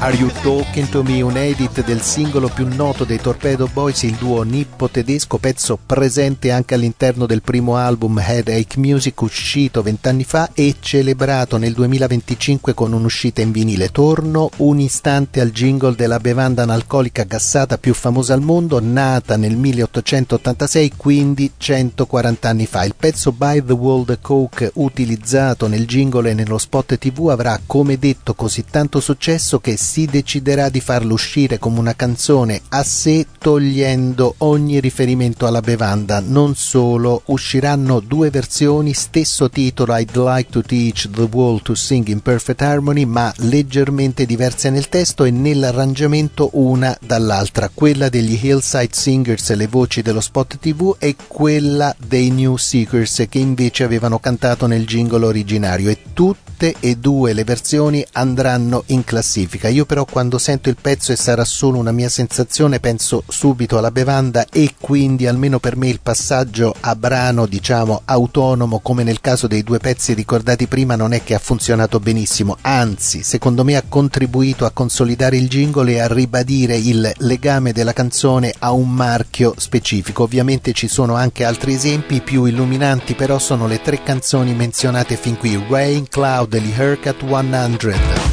Are You Talking to Me, un edit del singolo più noto dei Torpedo Boys, il duo nippo-tedesco, pezzo presente anche all'interno del primo album Headache Music, uscito 20 anni fa e celebrato nel 2025 con un'uscita in vinile. Torno un istante al jingle della bevanda analcolica gassata più famosa al mondo, nata nel 1886, quindi 140 anni fa. Il pezzo By the World Coke utilizzato nel jingle e nello spot TV avrà, come detto, così tanto successo che si deciderà di farlo uscire come una canzone a sé, togliendo ogni riferimento alla bevanda. Non solo, usciranno due versioni, stesso titolo, I'd Like to Teach the World to Sing in Perfect Harmony, ma leggermente diverse nel testo e nell'arrangiamento una dall'altra, quella degli Hillside Singers e le voci dello spot TV e quella dei New Seekers che invece avevano cantato nel jingle originario, e tutte e due le versioni andranno in classifica. Io però quando sento il pezzo, e sarà solo una mia sensazione, penso subito alla bevanda e quindi almeno per me il passaggio a brano diciamo autonomo come nel caso dei due pezzi ricordati prima non è che ha funzionato benissimo, anzi secondo me ha contribuito a consolidare il jingle e a ribadire il legame della canzone a un marchio specifico. Ovviamente ci sono anche altri esempi più illuminanti, però sono le tre canzoni menzionate fin qui: Rain, Cloud e Haircut 100.